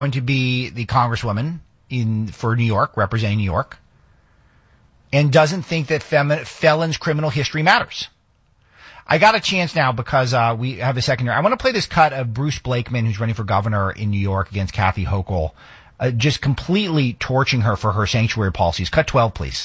going to be the congresswoman for New York, representing New York, and doesn't think that felons' criminal history matters. I got a chance now because we have a second here. I want to play this cut of Bruce Blakeman, who's running for governor in New York against Kathy Hochul, just completely torching her for her sanctuary policies. Cut 12, please.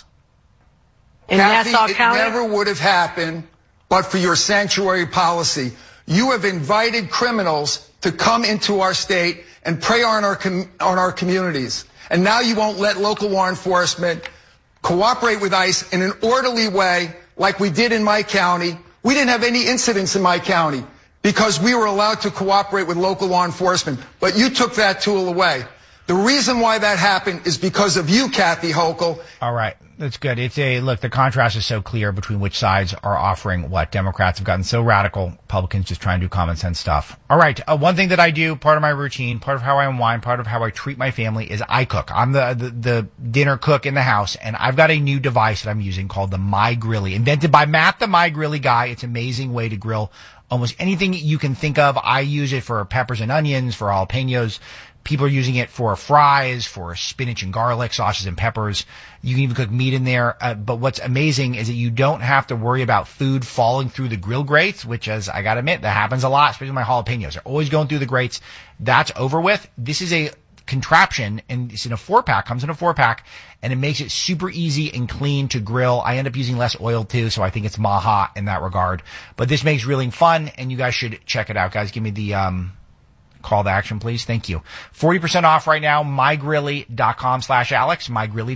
In Nassau County, it never would have happened but for your sanctuary policy. You have invited criminals to come into our state and prey on our communities. And now you won't let local law enforcement cooperate with ICE in an orderly way like we did in my county. We didn't have any incidents in my county because we were allowed to cooperate with local law enforcement. But you took that tool away. The reason why that happened is because of you, Kathy Hochul. All right. That's good. Look, the contrast is so clear between which sides are offering what. Democrats have gotten so radical. Republicans just try and do common sense stuff. All right. One thing that I do, part of my routine, part of how I unwind, part of how I treat my family is I cook. I'm the dinner cook in the house, and I've got a new device that I'm using called the My Grilly, invented by Matt, the My Grilly guy. It's an amazing way to grill almost anything you can think of. I use it for peppers and onions, for jalapenos. People are using it for fries, for spinach and garlic, sauces and peppers. You can even cook meat in there. But what's amazing is that you don't have to worry about food falling through the grill grates, which, as I gotta admit, that happens a lot, especially with my jalapenos. They're always going through the grates. That's over with. This is a contraption, and it's in a 4-pack, comes in a 4-pack, and it makes it super easy and clean to grill. I end up using less oil too, so I think it's Maha in that regard. But this makes grilling fun, and you guys should check it out. Guys, give me the call to action, please. Thank you. 40% off right now. MyGrilly.com/Alex.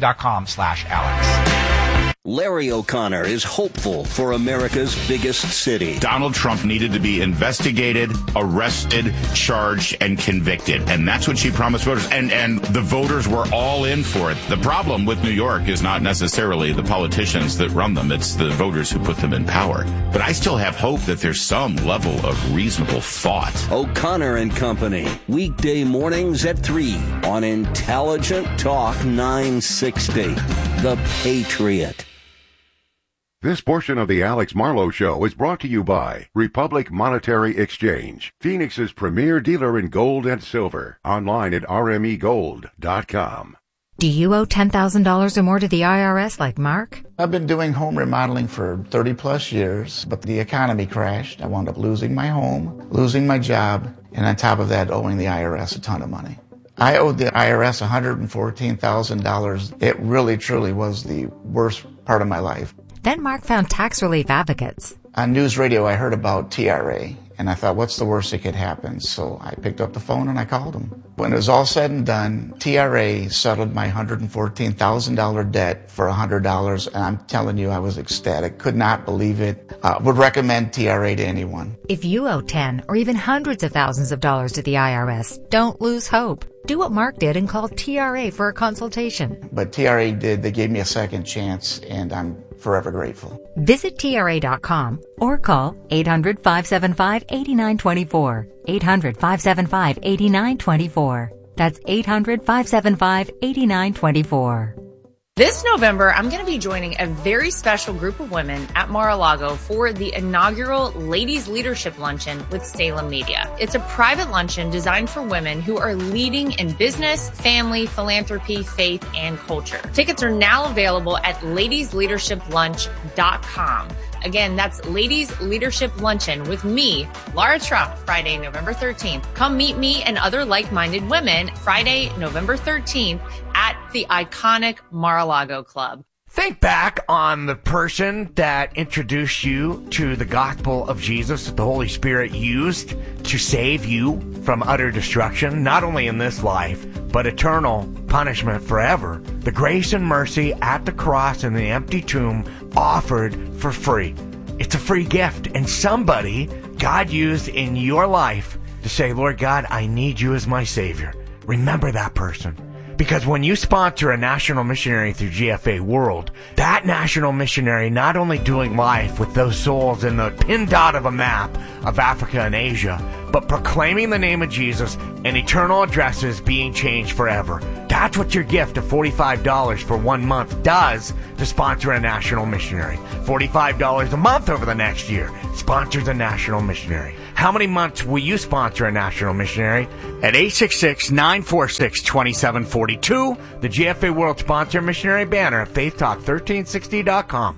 MyGrilly.com/Alex. Larry O'Connor is hopeful for America's biggest city. Donald Trump needed to be investigated, arrested, charged, and convicted. And that's what she promised voters. And the voters were all in for it. The problem with New York is not necessarily the politicians that run them. It's the voters who put them in power. But I still have hope that there's some level of reasonable thought. O'Connor and Company, weekday mornings at 3 on Intelligent Talk 960. The Patriot. This portion of the Alex Marlowe Show is brought to you by Republic Monetary Exchange, Phoenix's premier dealer in gold and silver. Online at rmegold.com. Do you owe $10,000 or more to the IRS like Mark? I've been doing home remodeling for 30 plus years, but the economy crashed. I wound up losing my home, losing my job, and on top of that, owing the IRS a ton of money. I owed the IRS $114,000. It really, truly was the worst part of my life. Then Mark found tax relief advocates. On news radio, I heard about TRA, and I thought, what's the worst that could happen? So I picked up the phone and I called them. When it was all said and done, TRA settled my $114,000 debt for $100, and I'm telling you, I was ecstatic. Could not believe it. Would recommend TRA to anyone. If you owe 10 or even hundreds of thousands of dollars to the IRS, don't lose hope. Do what Mark did and call TRA for a consultation. But TRA did. They gave me a second chance, and I'm forever grateful. Visit TRA.com or call 800-575-8924. 800-575-8924. That's 800-575-8924. This November, I'm going to be joining a very special group of women at Mar-a-Lago for the inaugural Ladies Leadership Luncheon with Salem Media. It's a private luncheon designed for women who are leading in business, family, philanthropy, faith, and culture. Tickets are now available at ladiesleadershiplunch.com. Again, that's Ladies Leadership Luncheon with me, Laura Trump, Friday, November 13th. Come meet me and other like-minded women Friday, November 13th at the iconic Mar-a-Lago Club. Think back on the person that introduced you to the gospel of Jesus that the Holy Spirit used to save you from utter destruction, not only in this life, but eternal punishment forever. The grace and mercy at the cross and the empty tomb offered for free. It's a free gift, and somebody God used in your life to say, Lord God, I need you as my Savior. Remember that person. Because when you sponsor a national missionary through GFA World, that national missionary not only doing life with those souls in the pin dot of a map of Africa and Asia, but proclaiming the name of Jesus and eternal addresses being changed forever. That's what your gift of $45 for 1 month does to sponsor a national missionary. $45 a month over the next year sponsors a national missionary. How many months will you sponsor a national missionary? At 866-946-2742, the GFA World Sponsor Missionary banner at faithtalk1360.com.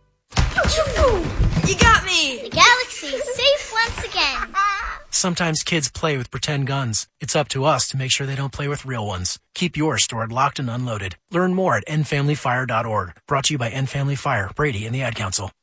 You got me! The galaxy is safe once again. Sometimes kids play with pretend guns. It's up to us to make sure they don't play with real ones. Keep yours stored locked and unloaded. Learn more at endfamilyfire.org. Brought to you by End Family Fire, Brady, and the Ad Council.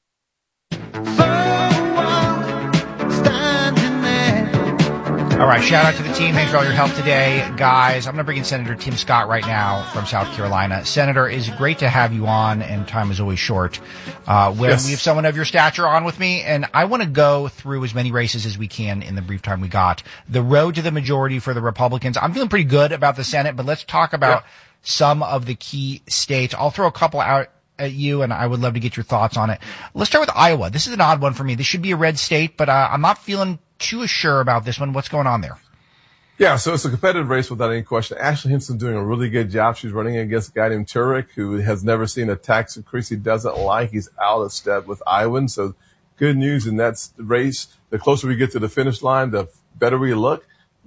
All right, shout out to the team. Thanks for all your help today. Guys, I'm going to bring in Senator Tim Scott right now from South Carolina. Senator, it's great to have you on, and time is always short. We have someone of your stature on with me, and I want to go through as many races as we can in the brief time we got. The road to the majority for the Republicans. I'm feeling pretty good about the Senate, but let's talk about some of the key states. I'll throw a couple out at you, and I would love to get your thoughts on it. Let's start with Iowa. This is an odd one for me. This should be a red state, but I'm not feeling too sure about this one. What's going on there? Yeah, so it's a competitive race without any question. Ashley Hinson doing a really good job. She's running against a guy named Turek, who has never seen a tax increase he doesn't like. He's out of step with Iowans. So good news in that race. The closer we get to the finish line, the better we look.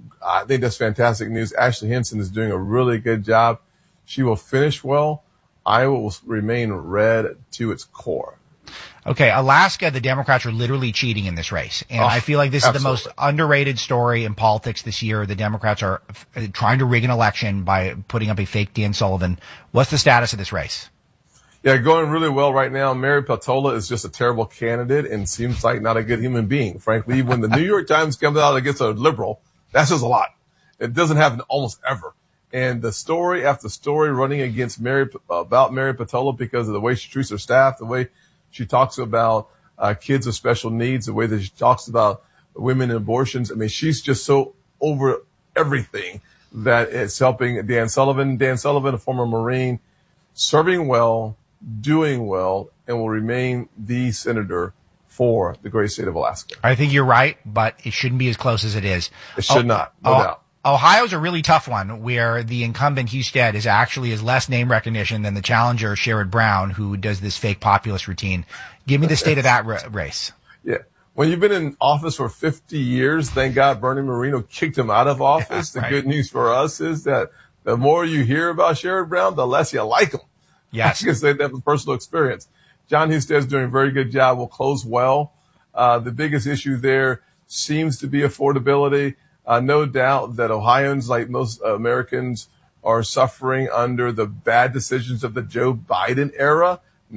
I think that's fantastic news. Ashley Hinson is doing a really good job. She will finish well. Iowa will remain red to its core. Okay, Alaska, the Democrats are literally cheating in this race. And I feel like this is the most underrated story in politics this year. The Democrats are trying to rig an election by putting up a fake Dan Sullivan. What's the status of this race? Yeah, going really well right now. Mary Peltola is just a terrible candidate and seems like not a good human being. Frankly, when the New York Times comes out against a liberal, that's just a lot. It doesn't happen almost ever. And the story after story running against Mary Peltola because of the way she treats her staff, the way she talks about kids with special needs, the way that she talks about women and abortions. I mean, she's just so over everything that it's helping Dan Sullivan. Dan Sullivan, a former Marine, serving well, doing well, and will remain the senator for the great state of Alaska. I think you're right, but it shouldn't be as close as it is. It should not, no doubt. Ohio's a really tough one where the incumbent Husted is actually has less name recognition than the challenger Sherrod Brown, who does this fake populist routine. Give me the state of that race. Yeah. When you've been in office for 50 years, thank God Bernie Moreno kicked him out of office. Yeah, right. The good news for us is that the more you hear about Sherrod Brown, the less you like him. Yes. I can say that from personal experience. John Husted is doing a very good job. Will close well. The biggest issue there seems to be affordability. No doubt that Ohioans, like most Americans, are suffering under the bad decisions of the Joe Biden era.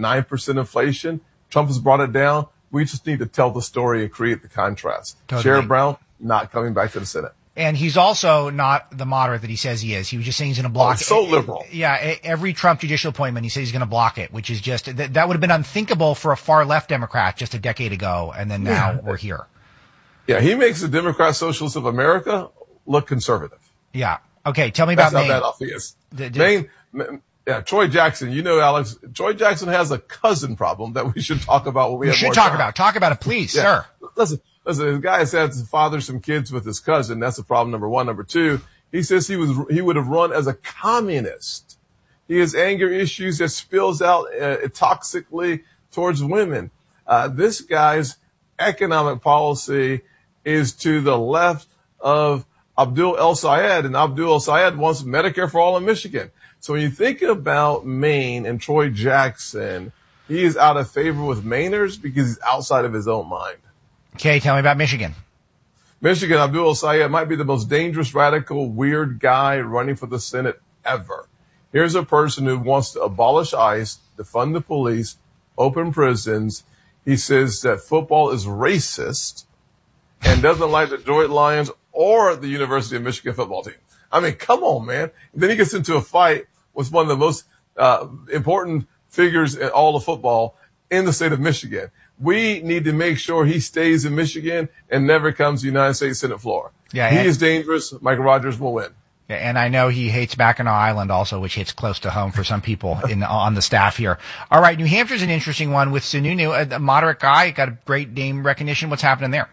9% inflation. Trump has brought it down. We just need to tell the story and create the contrast. Totally. Sherrod Brown not coming back to the Senate. And he's also not the moderate that he says he is. He was just saying he's going to block it. So liberal. Yeah, every Trump judicial appointment, he says he's going to block it, which is just, that would have been unthinkable for a far left Democrat just a decade ago, and then now we're here. Yeah, he makes the Democrat Socialists of America look conservative. Yeah. Okay, tell me about Maine. That's how bad off he is. Maine, yeah, Troy Jackson. You know, Alex, Troy Jackson has a cousin problem that we should talk about when we have more time. Talk about it, please, sir. Listen, the guy says his father some kids with his cousin. That's the problem, number one. Number two, he says he would have run as a communist. He has anger issues that spills out toxically towards women. This guy's economic policy is to the left of Abdul El-Sayed, and Abdul El-Sayed wants Medicare for all in Michigan. So when you think about Maine and Troy Jackson, he is out of favor with Mainers because he's outside of his own mind. Okay, tell me about Michigan. Michigan, Abdul El-Sayed might be the most dangerous, radical, weird guy running for the Senate ever. Here's a person who wants to abolish ICE, defund the police, open prisons. He says that football is racist and doesn't like the Detroit Lions or the University of Michigan football team. I mean, come on, man. And then he gets into a fight with one of the most important figures in all of football in the state of Michigan. We need to make sure he stays in Michigan and never comes to the United States Senate floor. Yeah, he is dangerous. Michael Rogers will win. Yeah, and I know he hates Mackinac Island also, which hits close to home for some people on the staff here. All right, New Hampshire's an interesting one with Sununu, a moderate guy, got a great name recognition. What's happening there?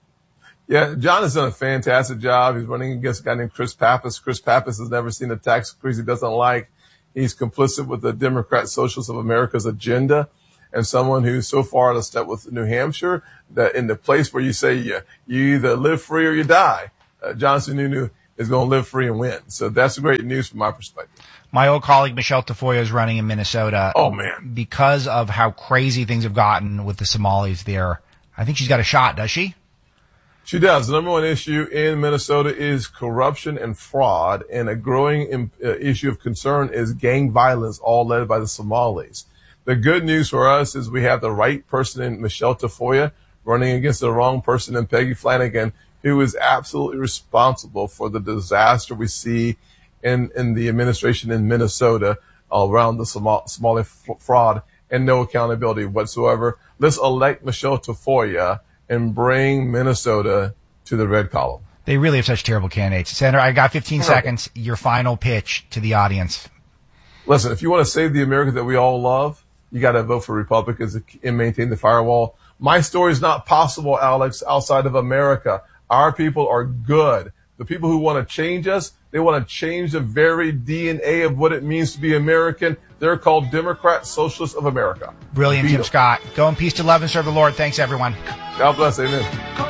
Yeah, John has done a fantastic job. He's running against a guy named Chris Pappas. Chris Pappas has never seen a tax increase he doesn't like. He's complicit with the Democrat Socialists of America's agenda. and someone who's so far out of step with New Hampshire that in the place where you say you either live free or you die, John Sununu is going to live free and win. So that's great news from my perspective. My old colleague Michelle Tafoya is running in Minnesota. Oh, man. Because of how crazy things have gotten with the Somalis there, I think she's got a shot, does she? She does. The number one issue in Minnesota is corruption and fraud, and a growing issue of concern is gang violence, all led by the Somalis. The good news for us is we have the right person in Michelle Tafoya running against the wrong person in Peggy Flanagan, who is absolutely responsible for the disaster we see in the administration in Minnesota around the Somali fraud and no accountability whatsoever. Let's elect Michelle Tafoya and bring Minnesota to the red column. They really have such terrible candidates. Senator, I got 15 seconds. Your final pitch to the audience. Listen, if you want to save the America that we all love, you got to vote for Republicans and maintain the firewall. My story is not possible, Alex, outside of America. Our people are good. The people who want to change us, they want to change the very DNA of what it means to be American. They're called Democrat Socialists of America. Brilliant, Jim Scott. Go in peace to love and serve the Lord. Thanks, everyone. God bless. Amen.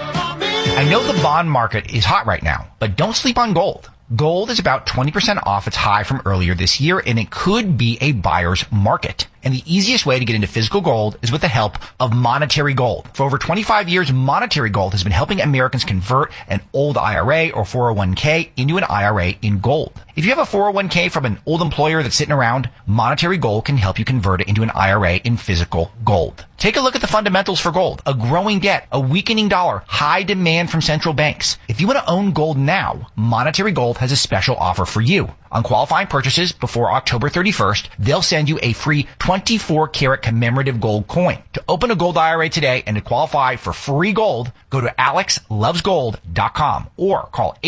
I know the bond market is hot right now, but don't sleep on gold. Gold is about 20% off its high from earlier this year, and it could be a buyer's market. And the easiest way to get into physical gold is with the help of Monetary Gold. For over 25 years, Monetary Gold has been helping Americans convert an old IRA or 401k into an IRA in gold. If you have a 401k from an old employer that's sitting around, Monetary Gold can help you convert it into an IRA in physical gold. Take a look at the fundamentals for gold. A growing debt, a weakening dollar, high demand from central banks. If you want to own gold now, Monetary Gold has a special offer for you. On qualifying purchases before October 31st, they'll send you a free 24-karat commemorative gold coin. To open a gold IRA today and to qualify for free gold, go to alexlovesgold.com or call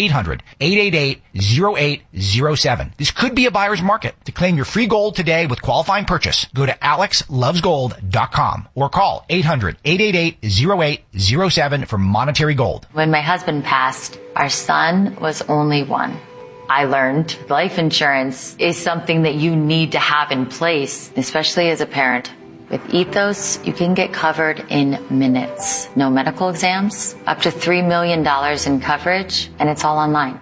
800-888-0807. This could be a buyer's market. To claim your free gold today with qualifying purchase, go to alexlovesgold.com or call 800-888-0807 for Monetary Gold. When my husband passed, our son was only one. I learned life insurance is something that you need to have in place, especially as a parent. With Ethos, you can get covered in minutes. No medical exams, up to $3 million in coverage, and it's all online.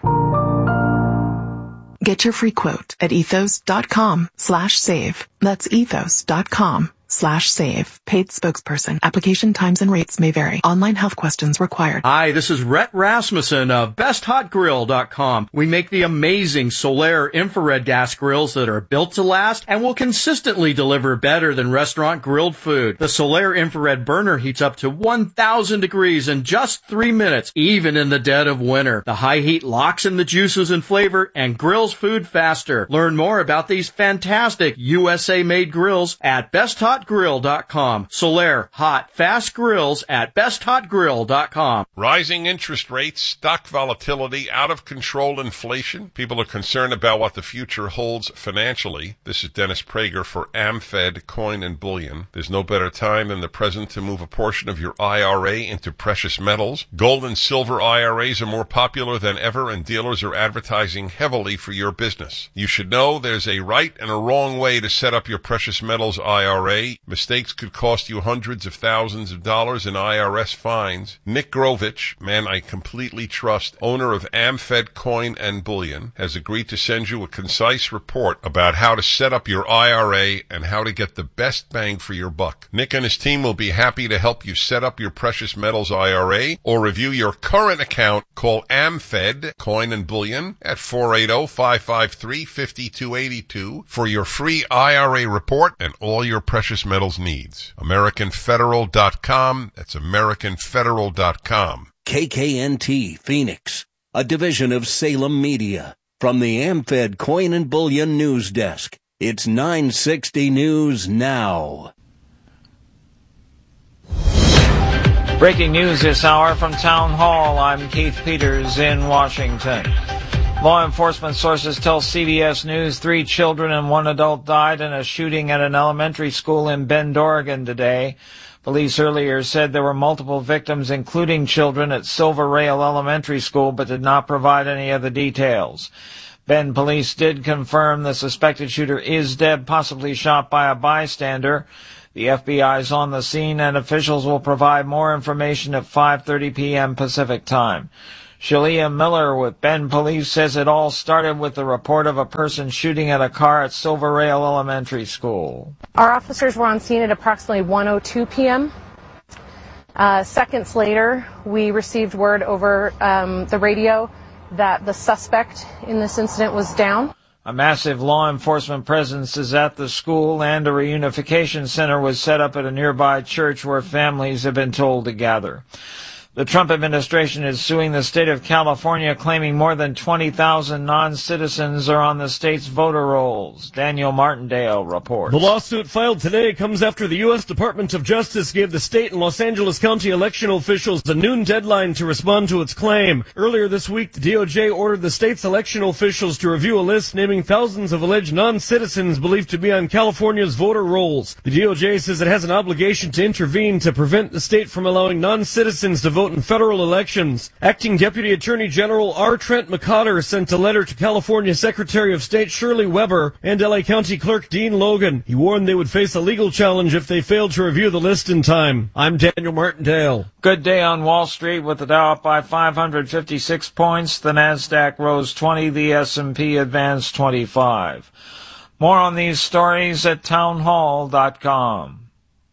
Get your free quote at ethos.com/save. That's ethos.com/save. Paid spokesperson. Application times and rates may vary. Online health questions required. Hi, this is Rhett Rasmussen of BestHotGrill.com. We make the amazing Solaire infrared gas grills that are built to last and will consistently deliver better than restaurant grilled food. The Solaire infrared burner heats up to 1,000 degrees in just 3 minutes, even in the dead of winter. The high heat locks in the juices and flavor and grills food faster. Learn more about these fantastic USA-made grills at BestHotGrill.com. Solaire, hot, fast grills at BestHotGrill.com. Rising interest rates, stock volatility, out of control inflation. People are concerned about what the future holds financially. This is Dennis Prager for AmFed Coin and Bullion. There's no better time than the present to move a portion of your IRA into precious metals. Gold and silver IRAs are more popular than ever, and dealers are advertising heavily for your business. You should know there's a right and a wrong way to set up your precious metals IRA. Mistakes could cost you hundreds of thousands of dollars in IRS fines. Nick Grovich, man I completely trust, owner of AmFed Coin and Bullion, has agreed to send you a concise report about how to set up your IRA and how to get the best bang for your buck. Nick and his team will be happy to help you set up your precious metals IRA or review your current account. Call AmFed Coin and Bullion at 480-553-5282 for your free IRA report and all your precious metals needs. AmericanFederal.com. That's AmericanFederal.com. KKNT Phoenix, a division of Salem Media. From the AmFed Coin and Bullion News Desk, it's 960 News Now. Breaking news this hour from Town Hall. I'm Keith Peters in Washington. Law enforcement sources tell CBS News 3 children and 1 adult died in a shooting at an elementary school in Bend, Oregon today. Police earlier said there were multiple victims, including children, at Silver Rail Elementary School, but did not provide any other details. Bend police did confirm the suspected shooter is dead, possibly shot by a bystander. The FBI is on the scene, and officials will provide more information at 5:30 p.m. Pacific Time. Shalia Miller with Bend Police says it all started with the report of a person shooting at a car at Silver Rail Elementary School. Our officers were on scene at approximately 1:02 p.m. Seconds later, we received word over the radio that the suspect in this incident was down. A massive law enforcement presence is at the school, and a reunification center was set up at a nearby church where families have been told to gather. The Trump administration is suing the state of California, claiming more than 20,000 non-citizens are on the state's voter rolls. Daniel Martindale reports. The lawsuit filed today comes after the U.S. Department of Justice gave the state and Los Angeles County election officials a noon deadline to respond to its claim. Earlier this week, the DOJ ordered the state's election officials to review a list naming thousands of alleged non-citizens believed to be on California's voter rolls. The DOJ says it has an obligation to intervene to prevent the state from allowing non-citizens to vote in federal elections. Acting Deputy Attorney General R. Trent McCotter sent a letter to California Secretary of State Shirley Weber and LA County Clerk Dean Logan. He warned they would face a legal challenge if they failed to review the list in time. I'm Daniel Martindale. Good day on Wall Street with the Dow up by 556 points. The Nasdaq rose 20. The S&P advanced 25. More on these stories at townhall.com.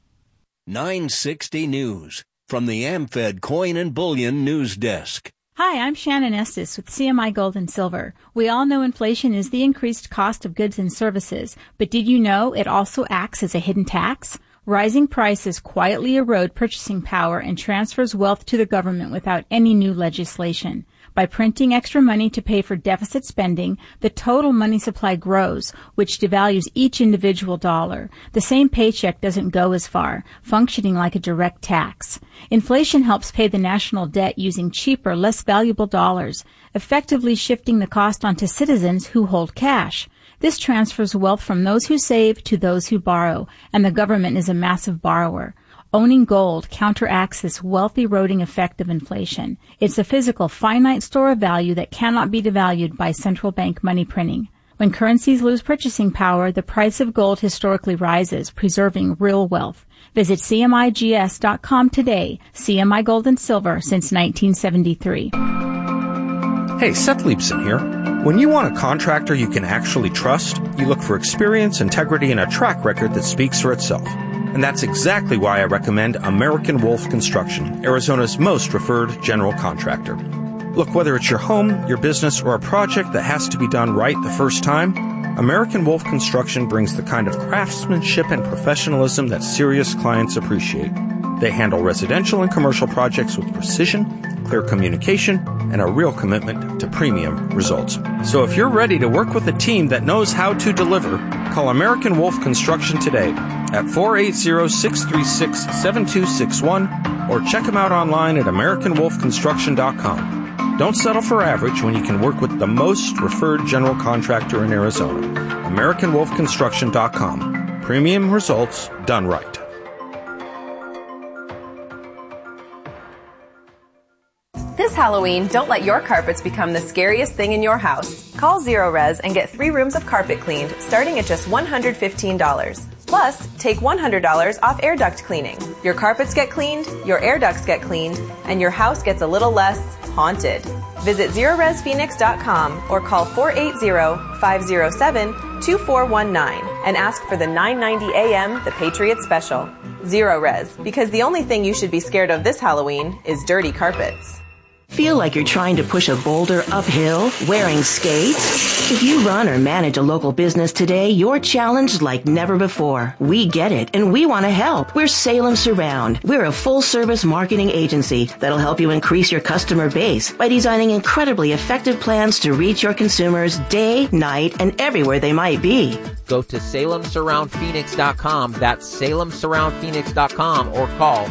960 News. From the AmFed Coin and Bullion News Desk. Hi, I'm Shannon Estes with CMI Gold and Silver. We all know inflation is the increased cost of goods and services, but did you know it also acts as a hidden tax? Rising prices quietly erode purchasing power and transfers wealth to the government without any new legislation. By printing extra money to pay for deficit spending, the total money supply grows, which devalues each individual dollar. The same paycheck doesn't go as far, functioning like a direct tax. Inflation helps pay the national debt using cheaper, less valuable dollars, effectively shifting the cost onto citizens who hold cash. This transfers wealth from those who save to those who borrow, and the government is a massive borrower. Owning gold counteracts this wealth-eroding effect of inflation. It's a physical, finite store of value that cannot be devalued by central bank money printing. When currencies lose purchasing power, the price of gold historically rises, preserving real wealth. Visit CMIGS.com today. CMI Gold and Silver since 1973. Hey, Seth Leibson here. When you want a contractor you can actually trust, you look for experience, integrity, and a track record that speaks for itself. And that's exactly why I recommend American Wolf Construction, Arizona's most referred general contractor. Look, whether it's your home, your business, or a project that has to be done right the first time, American Wolf Construction brings the kind of craftsmanship and professionalism that serious clients appreciate. They handle residential and commercial projects with precision, clear communication, and a real commitment to premium results. So if you're ready to work with a team that knows how to deliver, call American Wolf Construction today at 480-636-7261 or check them out online at AmericanWolfConstruction.com. Don't settle for average when you can work with the most referred general contractor in Arizona. AmericanWolfConstruction.com. Premium results done right. This Halloween, don't let your carpets become the scariest thing in your house. Call Zero Res and get 3 rooms of carpet cleaned, starting at just $115. Plus, take $100 off air duct cleaning. Your carpets get cleaned, your air ducts get cleaned, and your house gets a little less haunted. Visit ZeroResPhoenix.com or call 480-507-2419 and ask for the 990 AM The Patriot Special. Zero Res, because the only thing you should be scared of this Halloween is dirty carpets. Feel like you're trying to push a boulder uphill wearing skates? If you run or manage a local business today, you're challenged like never before. We get it, and we want to help. We're Salem Surround. We're a full-service marketing agency that'll help you increase your customer base by designing incredibly effective plans to reach your consumers day, night, and everywhere they might be. Go to SalemSurroundPhoenix.com. That's SalemSurroundPhoenix.com or call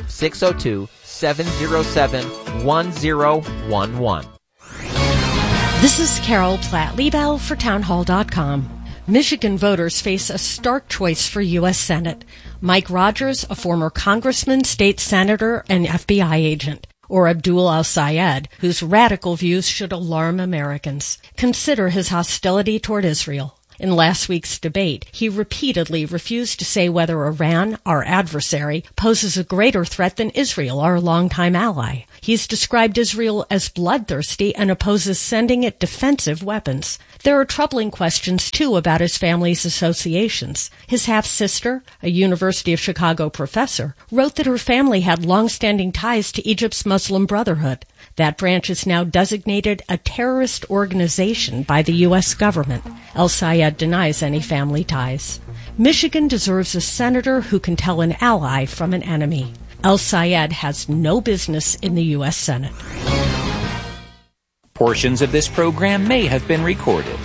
602-707-1011. This is Carol Platt-Liebel for Townhall.com. Michigan voters face a stark choice for U.S. Senate. Mike Rogers, a former congressman, state senator, and FBI agent, or Abdul al-Sayed, whose radical views should alarm Americans. Consider his hostility toward Israel. In last week's debate, he repeatedly refused to say whether Iran, our adversary, poses a greater threat than Israel, our longtime ally. He's described Israel as bloodthirsty and opposes sending it defensive weapons. There are troubling questions, too, about his family's associations. His half-sister, a University of Chicago professor, wrote that her family had long-standing ties to Egypt's Muslim Brotherhood. That branch is now designated a terrorist organization by the U.S. government. El Sayed denies any family ties. Michigan deserves a senator who can tell an ally from an enemy. El Sayed has no business in the U.S. Senate. Portions of this program may have been recorded.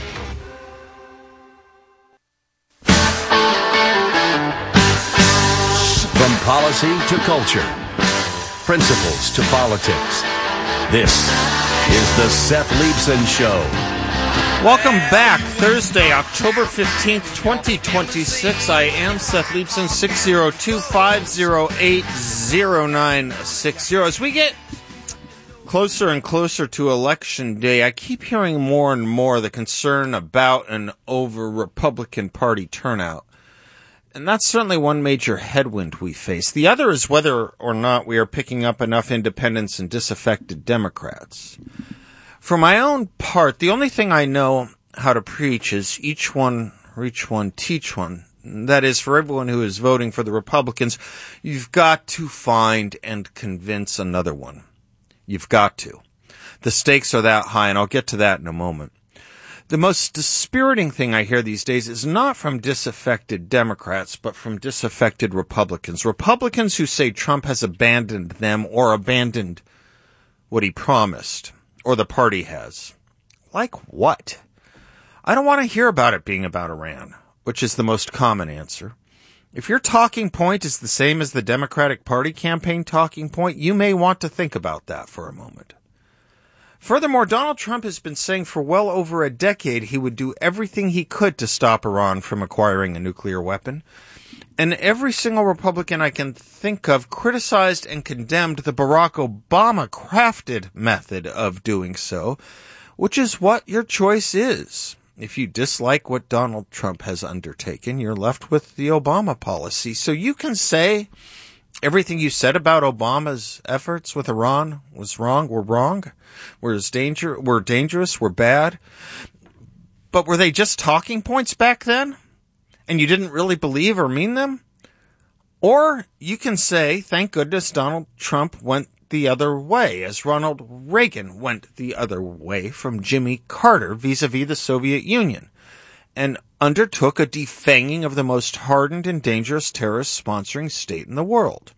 From policy to culture, principles to politics, this is the Seth Leibsohn Show. Welcome back. Thursday, October 15th, 2026. I am Seth Leibsohn, 602-508-0960. As we get closer and closer to Election Day, I keep hearing more and more the concern about and over Republican Party turnout. And that's certainly one major headwind we face. The other is whether or not we are picking up enough independents and disaffected Democrats. For my own part, the only thing I know how to preach is each one, reach one, teach one. That is, for everyone who is voting for the Republicans, you've got to find and convince another one. You've got to. The stakes are that high, and I'll get to that in a moment. The most dispiriting thing I hear these days is not from disaffected Democrats, but from disaffected Republicans. Republicans who say Trump has abandoned them or abandoned what he promised, or the party has. Like what? I don't want to hear about it being about Iran, which is the most common answer. If your talking point is the same as the Democratic Party campaign talking point, you may want to think about that for a moment. Furthermore, Donald Trump has been saying for well over a decade he would do everything he could to stop Iran from acquiring a nuclear weapon. And every single Republican I can think of criticized and condemned the Barack Obama crafted method of doing so, which is what your choice is. If you dislike what Donald Trump has undertaken, you're left with the Obama policy. So you can say everything you said about Obama's efforts with Iran was wrong, were dangerous, were bad. But were they just talking points back then? And you didn't really believe or mean them? Or you can say, thank goodness Donald Trump went the other way, as Ronald Reagan went the other way from Jimmy Carter vis-a-vis the Soviet Union, and undertook a defanging of the most hardened and dangerous terrorist-sponsoring state in the world.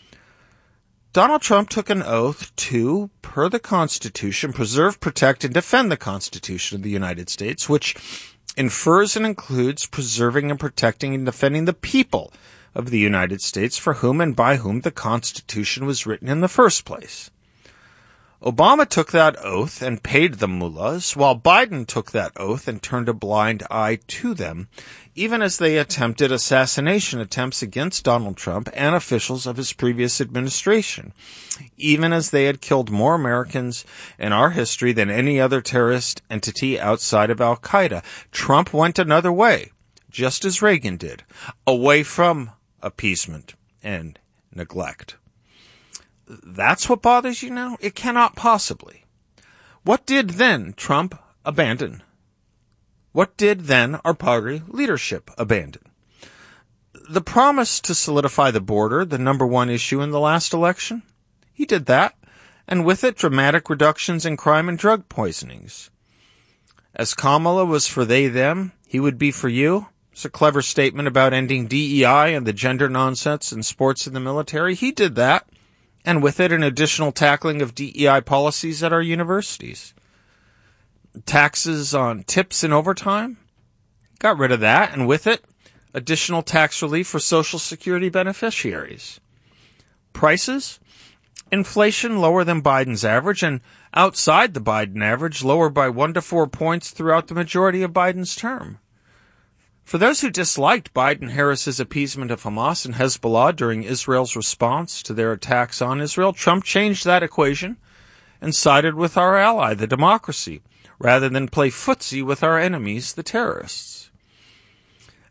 Donald Trump took an oath to, per the Constitution, preserve, protect, and defend the Constitution of the United States, which infers and includes preserving and protecting and defending the people of the United States for whom and by whom the Constitution was written in the first place. Obama took that oath and paid the mullahs, while Biden took that oath and turned a blind eye to them, even as they attempted assassination attempts against Donald Trump and officials of his previous administration, even as they had killed more Americans in our history than any other terrorist entity outside of Al-Qaeda. Trump went another way, just as Reagan did, away from appeasement and neglect. That's what bothers you now? It cannot possibly. What did then Trump abandon? What did then our party leadership abandon? The promise to solidify the border, the number one issue in the last election? He did that, and with it dramatic reductions in crime and drug poisonings. As Kamala was for they, them, he would be for you. It's a clever statement about ending DEI and the gender nonsense in sports and the military. He did that, and with it an additional tackling of DEI policies at our universities. Taxes on tips and overtime, got rid of that, and with it additional tax relief for Social Security beneficiaries. Prices, inflation lower than Biden's average, and outside the Biden average, lower by 1 to 4 points throughout the majority of Biden's term. For those who disliked Biden-Harris's appeasement of Hamas and Hezbollah during Israel's response to their attacks on Israel, Trump changed that equation and sided with our ally, the democracy, rather than play footsie with our enemies, the terrorists.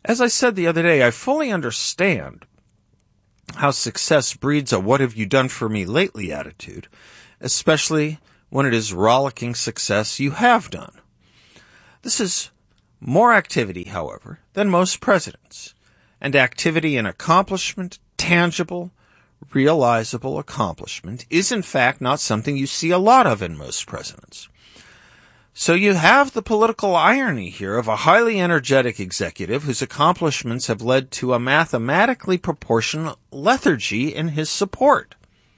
As I said the other day, I fully understand how success breeds a what have you done for me lately attitude, especially when it is rollicking success you have done. This is more activity, however, than most presidents, and activity and accomplishment, tangible, realizable accomplishment, is in fact not something you see a lot of in most presidents. So you have the political irony here of a highly energetic executive whose accomplishments have led to a mathematically proportional lethargy in his support.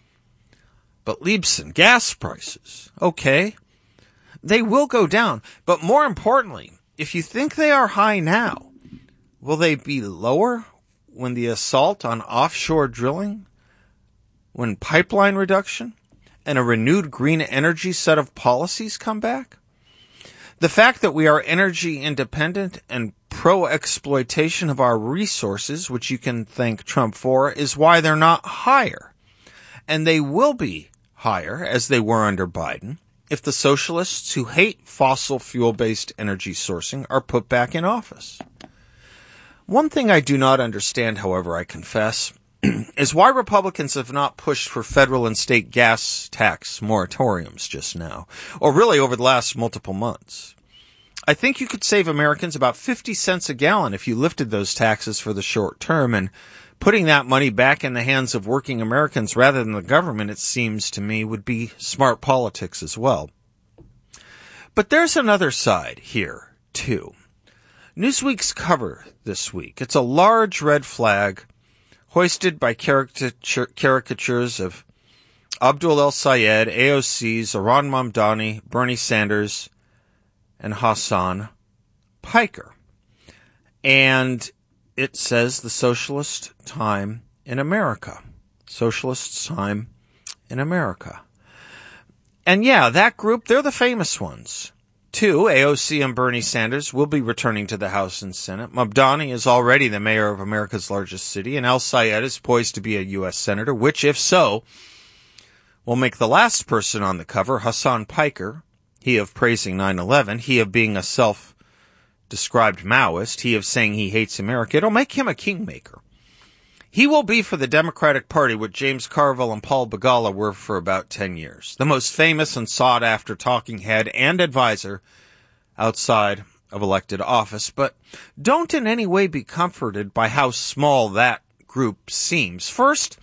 But Liebson, gas prices, okay, they will go down. But more importantly, if you think they are high now, will they be lower when the assault on offshore drilling, when pipeline reduction, and a renewed green energy set of policies come back? The fact that we are energy independent and pro-exploitation of our resources, which you can thank Trump for, is why they're not higher. And they will be higher, as they were under Biden, if the socialists who hate fossil fuel-based energy sourcing are put back in office. One thing I do not understand, however, I confess, is why Republicans have not pushed for federal and state gas tax moratoriums just now, or really over the last multiple months. I think you could save Americans about 50 cents a gallon if you lifted those taxes for the short term, and putting that money back in the hands of working Americans rather than the government, it seems to me, would be smart politics as well. But there's another side here, too. Newsweek's cover this week, it's a large red flag hoisted by caricatures of Abdul El-Sayed, AOC, Zohran Mamdani, Bernie Sanders, and Hassan Piker. And it says the socialist time in America. Socialist time in America. And yeah, that group, they're the famous ones. Two, AOC and Bernie Sanders, will be returning to the House and Senate. Mamdani is already the mayor of America's largest city, and El-Sayed is poised to be a U.S. senator, which, if so, will make the last person on the cover, Hassan Piker, he of praising 9/11, he of being a self-described Maoist, he of saying he hates America. It'll make him a kingmaker. He will be for the Democratic Party what James Carville and Paul Begala were for about 10 years. The most famous and sought-after talking head and advisor outside of elected office. But don't in any way be comforted by how small that group seems. First,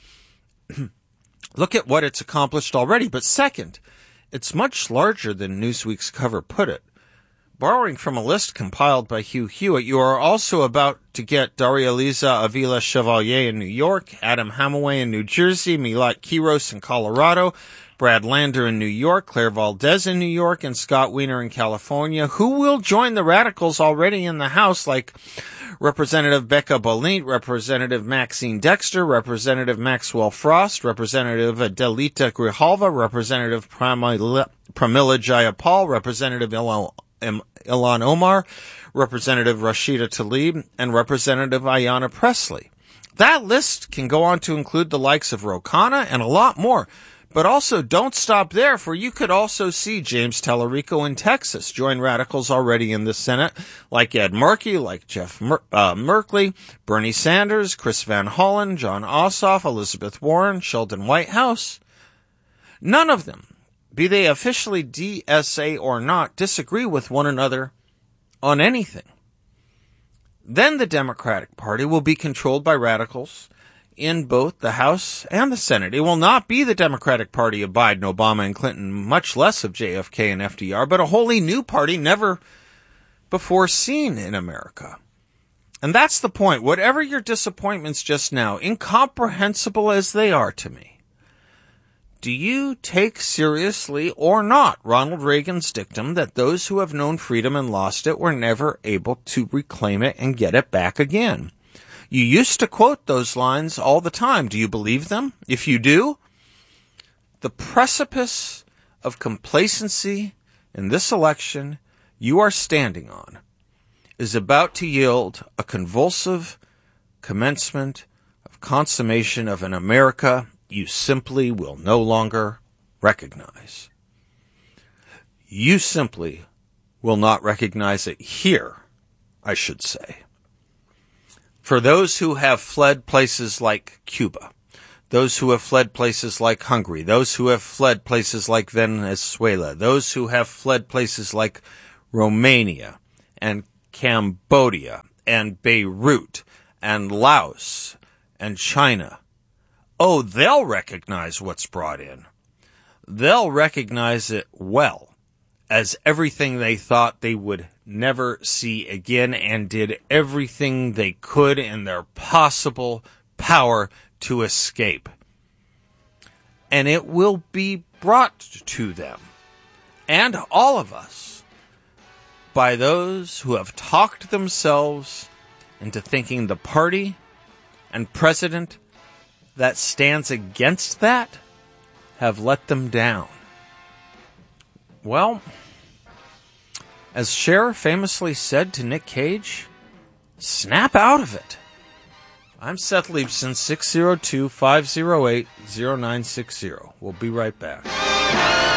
look at what it's accomplished already. But second, it's much larger than Newsweek's cover put it. Borrowing from a list compiled by Hugh Hewitt, you are also about to get Daria Liza Avila Chevalier in New York, Adam Hamaway in New Jersey, Milat Kiros in Colorado, Brad Lander in New York, Claire Valdez in New York, and Scott Wiener in California, who will join the radicals already in the House, like Representative Becca Bolint, Representative Maxine Dexter, Representative Maxwell Frost, Representative Delita Grijalva, Representative Pramila Jayapal, Representative Ilhan Omar, Representative Rashida Tlaib, and Representative Ayanna Pressley. That list can go on to include the likes of Ro Khanna and a lot more. But also, don't stop there, for you could also see James Tallarico in Texas join radicals already in the Senate, like Ed Markey, like Jeff Merkley, Bernie Sanders, Chris Van Hollen, John Ossoff, Elizabeth Warren, Sheldon Whitehouse. None of them, be they officially DSA or not, disagree with one another on anything. Then the Democratic Party will be controlled by radicals in both the House and the Senate. It will not be the Democratic Party of Biden, Obama, and Clinton, much less of JFK and FDR, but a wholly new party never before seen in America. And that's the point. Whatever your disappointments just now, incomprehensible as they are to me, do you take seriously or not Ronald Reagan's dictum that those who have known freedom and lost it were never able to reclaim it and get it back again? You used to quote those lines all the time. Do you believe them? If you do, the precipice of complacency in this election you are standing on is about to yield a convulsive commencement of consummation of an America you simply will no longer recognize. You simply will not recognize it here, I should say. For those who have fled places like Cuba, those who have fled places like Hungary, those who have fled places like Venezuela, those who have fled places like Romania and Cambodia and Beirut and Laos and China, oh, they'll recognize what's brought in. They'll recognize it well as everything they thought they would never see again, and did everything they could in their possible power to escape. And it will be brought to them, and all of us, by those who have talked themselves into thinking the party and president that stands against that have let them down. Well, as Cher famously said to Nick Cage, snap out of it. I'm Seth Leibson, 602-508-0960. We'll be right back.